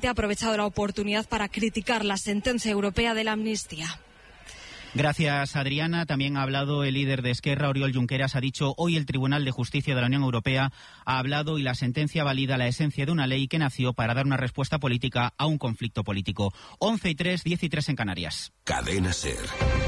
presidente ha aprovechado la oportunidad para criticar la sentencia europea de la amnistía. Gracias, Adriana. También ha hablado el líder de Esquerra, Oriol Junqueras. Ha dicho hoy el Tribunal de Justicia de la Unión Europea ha hablado y la sentencia valida la esencia de una ley que nació para dar una respuesta política a un conflicto político. 11:03, 10:03 en Canarias. Cadena SER.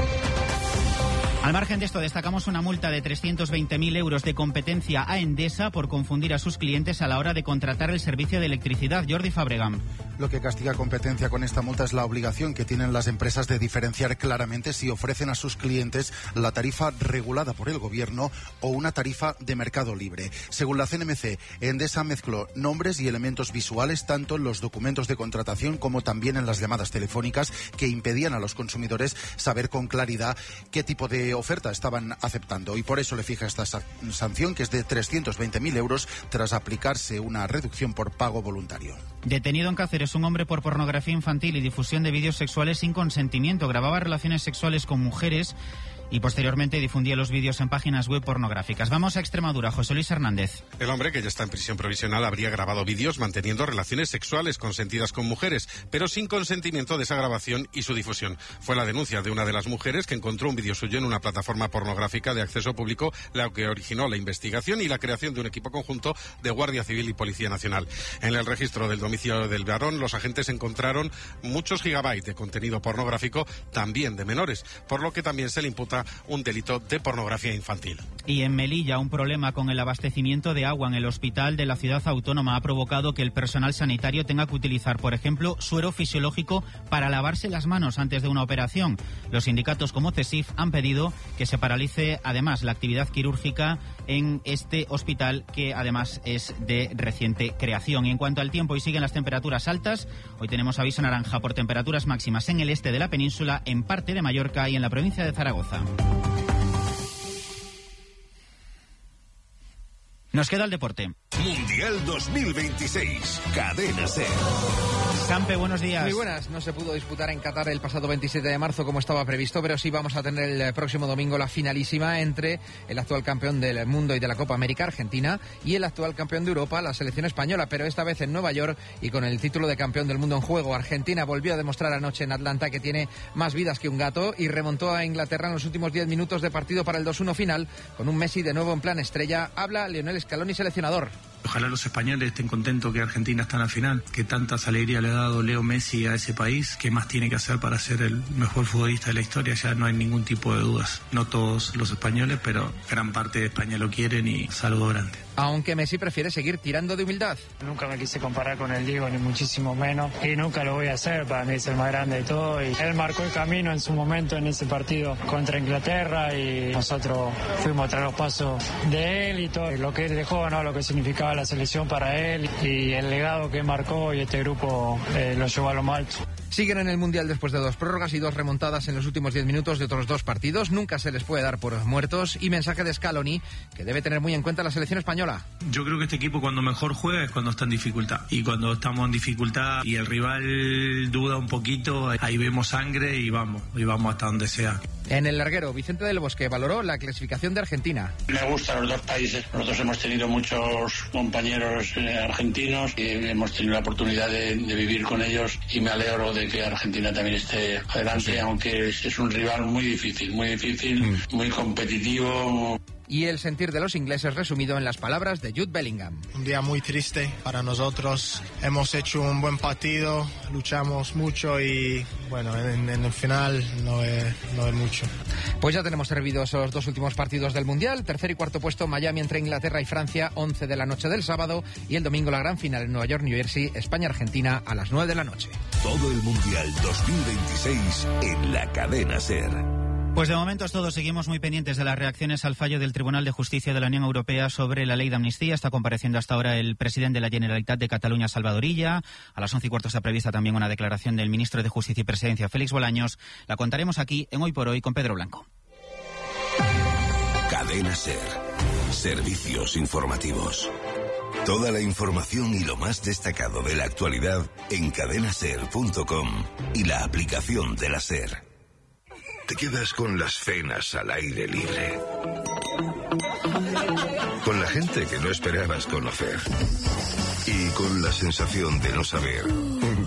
Al margen de esto, destacamos una multa de 320.000 euros de competencia a Endesa por confundir a sus clientes a la hora de contratar el servicio de electricidad. Jordi Fabregat. Lo que castiga competencia con esta multa es la obligación que tienen las empresas de diferenciar claramente si ofrecen a sus clientes la tarifa regulada por el gobierno o una tarifa de mercado libre. Según la CNMC, Endesa mezcló nombres y elementos visuales tanto en los documentos de contratación como también en las llamadas telefónicas que impedían a los consumidores saber con claridad qué tipo de oferta estaban aceptando, y por eso le fija esta sanción, que es de 320.000 euros tras aplicarse una reducción por pago voluntario. Detenido en Cáceres un hombre por pornografía infantil y difusión de vídeos sexuales sin consentimiento. Grababa relaciones sexuales con mujeres y posteriormente difundía los vídeos en páginas web pornográficas. Vamos a Extremadura. José Luis Hernández. El hombre, que ya está en prisión provisional, habría grabado vídeos manteniendo relaciones sexuales consentidas con mujeres, pero sin consentimiento de esa grabación y su difusión. Fue la denuncia de una de las mujeres que encontró un vídeo suyo en una plataforma pornográfica de acceso público, la que originó la investigación y la creación de un equipo conjunto de Guardia Civil y Policía Nacional. En el registro del domicilio del varón, los agentes encontraron muchos gigabytes de contenido pornográfico, también de menores, por lo que también se le imputa un delito de pornografía infantil. Y en Melilla, un problema con el abastecimiento de agua en el hospital de la ciudad autónoma ha provocado que el personal sanitario tenga que utilizar, por ejemplo, suero fisiológico para lavarse las manos antes de una operación. Los sindicatos como CESIF han pedido que se paralice además la actividad quirúrgica en este hospital, que además es de reciente creación. Y en cuanto al tiempo, hoy siguen las temperaturas altas. Hoy tenemos aviso naranja por temperaturas máximas en el este de la península, en parte de Mallorca y en la provincia de Zaragoza. Nos queda el deporte. Mundial 2026, Cadena SER. Sampe, buenos días. Muy buenas. No se pudo disputar en Qatar el pasado 27 de marzo como estaba previsto, pero sí vamos a tener el próximo domingo la finalísima entre el actual campeón del mundo y de la Copa América, Argentina, y el actual campeón de Europa, la selección española, pero esta vez en Nueva York y con el título de campeón del mundo en juego. Argentina volvió a demostrar anoche en Atlanta que tiene más vidas que un gato y remontó a Inglaterra en los últimos 10 minutos de partido para el 2-1 final, con un Messi de nuevo en plan estrella. Habla Lionel Scaloni, seleccionador. Ojalá los españoles estén contentos que Argentina está en la final, que tantas alegrías le ha dado Leo Messi a ese país, que más tiene que hacer para ser el mejor futbolista de la historia, ya no hay ningún tipo de dudas. No todos los españoles, pero gran parte de España lo quieren y saludo grande. Aunque Messi prefiere seguir tirando de humildad. Nunca me quise comparar con el Diego, ni muchísimo menos, y nunca lo voy a hacer. Para mí es el más grande de todo, y él marcó el camino en su momento en ese partido contra Inglaterra, y nosotros fuimos tras los pasos de él y todo lo que él dejó, ¿no? Lo que significaba la selección para él y el legado que marcó, y este grupo lo llevó a lo más alto. Siguen en el Mundial después de 2 prórrogas y 2 remontadas en los últimos 10 minutos de otros 2 partidos. Nunca se les puede dar por muertos. Y mensaje de Scaloni, que debe tener muy en cuenta la selección española. Yo creo que este equipo cuando mejor juega es cuando está en dificultad. Y cuando estamos en dificultad y el rival duda un poquito, ahí vemos sangre y vamos hasta donde sea. En el larguero, Vicente del Bosque valoró la clasificación de Argentina. Me gustan los dos países. Nosotros hemos tenido muchos compañeros argentinos y hemos tenido la oportunidad de vivir con ellos, y me alegro de que Argentina también esté adelante, sí. Aunque es un rival muy difícil, muy competitivo. Y el sentir de los ingleses resumido en las palabras de Jude Bellingham. Un día muy triste para nosotros. Hemos hecho un buen partido, luchamos mucho y bueno, en el final no es mucho. Pues ya tenemos servidos esos 2 últimos partidos del Mundial. Tercer y cuarto puesto, Miami entre Inglaterra y Francia, 11 de la noche del sábado. Y el domingo la gran final en Nueva York, New Jersey, España-Argentina a las 9 de la noche. Todo el Mundial 2026 en la Cadena SER. Pues de momento es todo. Seguimos muy pendientes de las reacciones al fallo del Tribunal de Justicia de la Unión Europea sobre la ley de amnistía. Está compareciendo hasta ahora el presidente de la Generalitat de Cataluña, Salvador Illa. A las 11:15 está prevista también una declaración del ministro de Justicia y Presidencia, Félix Bolaños. La contaremos aquí en Hoy por Hoy con Pedro Blanco. Cadena SER. Servicios informativos. Toda la información y lo más destacado de la actualidad en cadenaser.com y la aplicación de la SER. Te quedas con las cenas al aire libre, con la gente que no esperabas conocer y con la sensación de no saber